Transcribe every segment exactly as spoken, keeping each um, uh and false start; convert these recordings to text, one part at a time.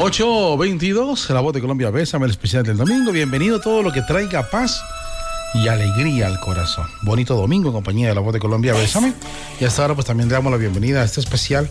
ocho veintidós, La Voz de Colombia, Bésame, el especial del domingo. Bienvenido a todo lo que traiga paz y alegría al corazón. Bonito domingo en compañía de La Voz de Colombia, Bésame. Y hasta ahora pues también le damos la bienvenida a este especial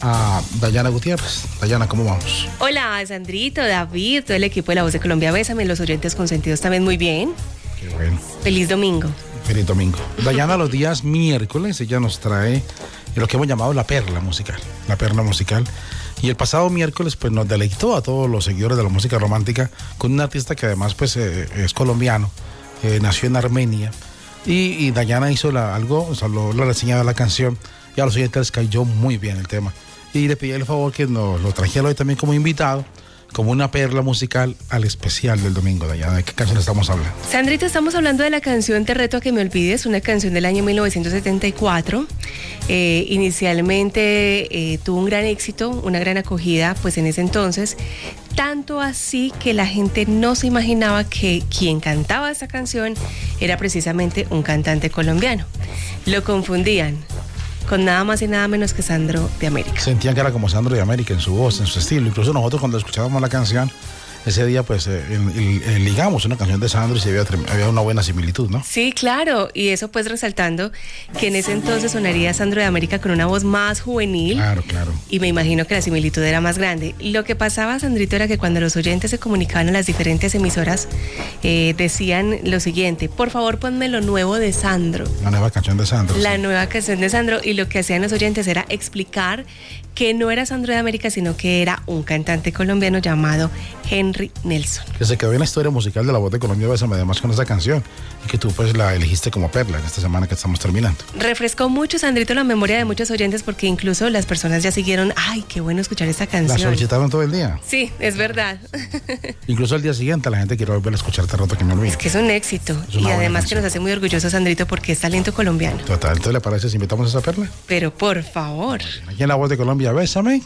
a Dayana Gutiérrez. Dayana, ¿cómo vamos? Hola, Sandrito, David, todo el equipo de La Voz de Colombia, Bésame, los oyentes consentidos también muy bien. Qué bueno. Feliz domingo. Feliz domingo. Dayana, los días miércoles ella nos trae lo que hemos llamado la perla musical. La perla musical. Y el pasado miércoles pues nos deleitó a todos los seguidores de la música romántica con un artista que además pues eh, es colombiano, eh, nació en Armenia. Y, y Dayana hizo la, algo, o sea, lo, la reseña de la canción y a los oyentes les cayó muy bien el tema. Y le pedí el favor que nos lo trajera hoy también como invitado, como una perla musical al especial del domingo. Dayana, ¿de qué canción estamos hablando? Sandrito, estamos hablando de la canción Te reto a que me olvides, una canción del año mil novecientos setenta y cuatro. Eh, inicialmente eh, tuvo un gran éxito, una gran acogida, pues en ese entonces, tanto así que la gente no se imaginaba que quien cantaba esta canción era precisamente un cantante colombiano. Lo confundían con nada más y nada menos que Sandro de América. Sentían que era como Sandro de América en su voz, en su estilo. Incluso nosotros cuando escuchábamos la canción, ese día pues eh, el, el, ligamos una canción de Sandro y se había, había una buena similitud, ¿no? Sí, claro, y eso pues resaltando que en ese entonces sonaría Sandro de América con una voz más juvenil. Claro, claro. Y me imagino que la similitud era más grande. Lo que pasaba, Sandrito, era que cuando los oyentes se comunicaban a las diferentes emisoras, eh, decían lo siguiente: por favor ponme lo nuevo de Sandro. La nueva canción de Sandro. La sí. nueva canción de Sandro, y lo que hacían los oyentes era explicar que no era Sandro de América, sino que era un cantante colombiano llamado Henry Nelson. Que se quedó en la historia musical de La Voz de Colombia, Bésame, además con esta canción, y que tú pues la elegiste como perla en esta semana que estamos terminando. Refrescó mucho, Sandrito, la memoria de muchos oyentes, porque incluso las personas ya siguieron, ay, qué bueno escuchar esta canción. La solicitaron todo el día. Sí, es verdad. Incluso al día siguiente la gente quiere volver a escuchar Te reto que me olvide. Es que es un éxito, y además que nos hace muy orgullosos, Sandrito, porque es talento colombiano. Total, entonces ¿le parece si invitamos a esa perla? Pero por favor. Aquí en La Voz de Colombia, Bésame.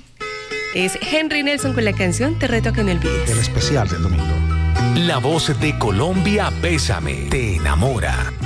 Es Henry Nelson con la canción Te reto a que me olvides. El especial del domingo. La Voz de Colombia, Bésame, te enamora.